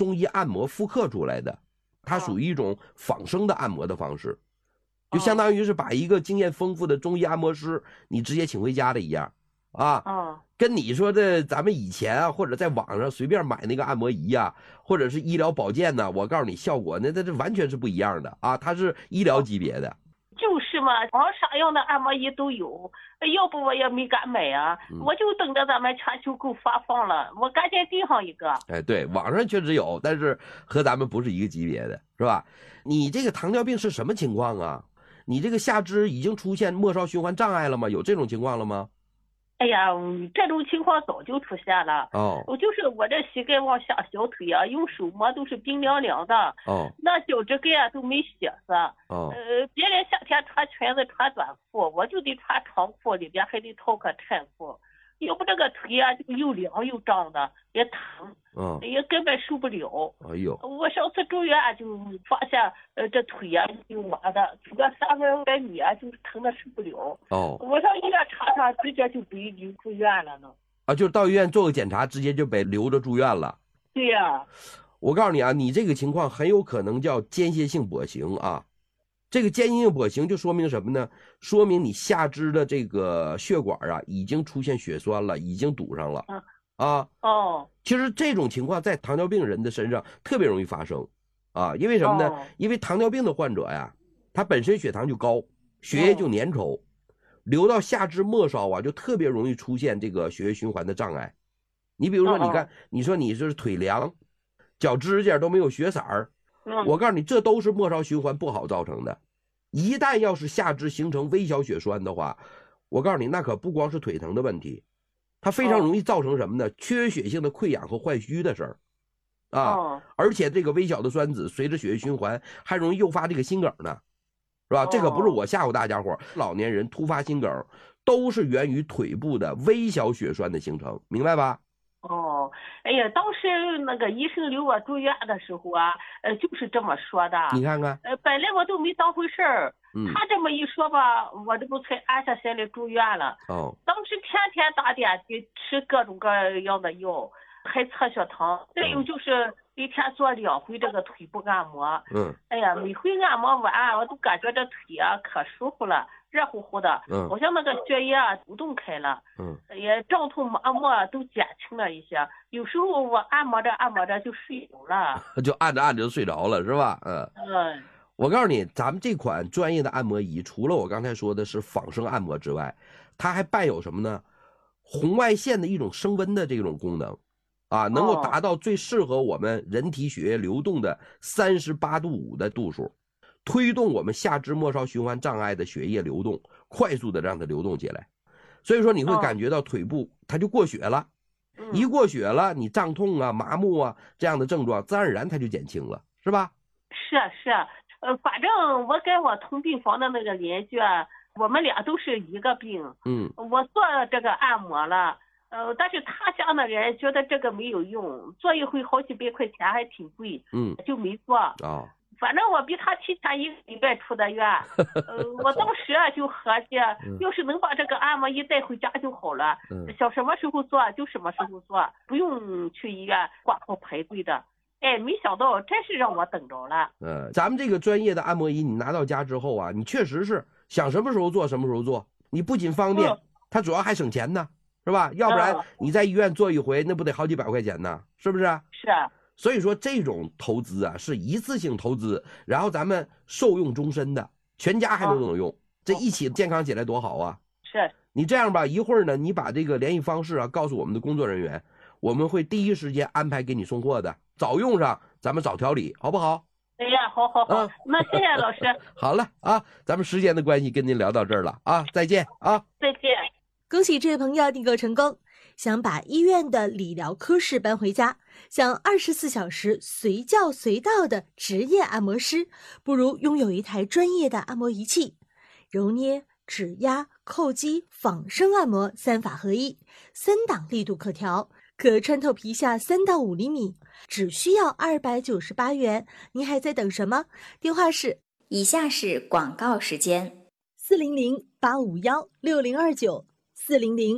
中医按摩复刻出来的，它属于一种仿生的按摩的方式，就相当于是把一个经验丰富的中医按摩师你直接请回家的一样啊。跟你说的咱们以前啊，或者在网上随便买那个按摩仪啊，或者是医疗保健呢，我告诉你效果那这完全是不一样的啊，它是医疗级别的。 就是嘛，网上用的按摩仪都有，要不我也没敢买啊，我就等着咱们全球购发放了，我赶紧订上一个。 哎，对，网上确实有，但是和咱们不是一个级别的，是吧？你这个糖尿病是什么情况啊？你这个下肢已经出现末梢循环障碍了吗？有这种情况了吗？ 哎呀，这种情况早就出现了。就是我这膝盖往下小腿啊，用手摸都是冰凉凉的。那脚趾盖啊都没血色。别人夏天穿裙子穿短裤，我就得穿长裤，里边还得套个衬裤，要不这个腿啊就又凉又胀的，也疼。也根本受不了。 哎呦！ 我上次住院就发现，这腿啊就麻的，走个300米啊就疼的受不了。我上医院查查，直接就被留住院了呢。啊， 就是到医院做个检查，直接就被留着住院了。 对呀。 我告诉你啊，你这个情况很有可能叫间歇性跛行啊。这个间歇性跛行就说明什么呢？说明你下肢的这个血管啊已经出现血栓了，已经堵上了。其实这种情况在糖尿病人的身上特别容易发生啊，因为什么呢？因为糖尿病的患者呀，他本身血糖就高，血液就粘稠，流到下肢末梢啊，就特别容易出现这个血液循环的障碍。你比如说，你看，你说你是腿凉，脚指甲都没有血色儿，我告诉你，这都是末梢循环不好造成的。一旦要是下肢形成微小血栓的话，我告诉你，那可不光是腿疼的问题。它非常容易造成什么呢？缺血性的溃疡和坏疽的事儿，而且这个微小的栓子随着血液循环，还容易诱发这个心梗呢，是吧？这可不是我吓唬大家伙，老年人突发心梗都是源于腿部的微小血栓的形成，明白吧？ 哎呀，当时那个医生留我住院的时候啊，就是这么说的。 你看看， 本来我都没当回事儿，他这么一说吧，我这不才安下心来住院了。当时天天打点滴，吃各种各样的药，还测血糖，再有就是一天做2回这个腿部按摩。哎呀，每回按摩完，我都感觉这腿啊可舒服了。热乎乎的，好像那个血液啊流动开了，也胀痛麻木都减轻了一些。有时候我按摩着就睡着了， 就按着就睡着了，是吧？我告诉你，咱们这款专业的按摩仪，除了我刚才说的是仿生按摩之外，它还伴有什么呢？红外线的一种升温的这种功能，能够达到最适合我们人体血液流动的38.5度的度数。推动我们下肢末梢循环障碍的血液流动，快速的让它流动起来，所以说你会感觉到腿部它就过血了，一过血了，你胀痛啊、麻木啊这样的症状，自然而然它就减轻了，是吧？ 是，反正我跟我同病房的那个邻居，我们俩都是一个病，我做这个按摩了，但是他家的人觉得这个没有用，做一回好几百块钱还挺贵，就没做。反正我比他提前1个礼拜出的院，我当时就合计，要是能把这个按摩仪带回家就好了，想什么时候做就什么时候做，不用去医院挂号排队的。哎，没想到真是让我等着了。 咱们这个专业的按摩仪，你拿到家之后啊，你确实是想什么时候做什么时候做，你不仅方便，它主要还省钱呢，是吧？要不然你在医院做一回，那不得好几百块钱呢，是不是？ 是。 所以说这种投资啊是一次性投资，然后咱们受用终身的，全家还都能用，这一起健康起来多好啊！ 是。 你这样吧，一会儿呢，你把这个联系方式啊告诉我们的工作人员，我们会第一时间安排给你送货的，早用上咱们早调理，好不好？ 哎呀，好，那谢谢老师。 好了啊，咱们时间的关系跟您聊到这儿了啊，再见啊！ 再见。 恭喜这位朋友订购成功。想把医院的理疗科室搬回家，想24小时随叫随到的职业按摩师，不如拥有一台专业的按摩仪器，揉捏、指压、叩击、仿生按摩3法合一，3档力度可调，可穿透皮下3到5厘米，只需要298元。您还在等什么？电话是以下是广告时间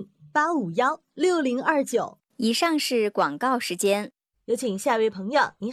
：400-851-6029，400-851-6029。 以上是广告时间。 有请下一位朋友，您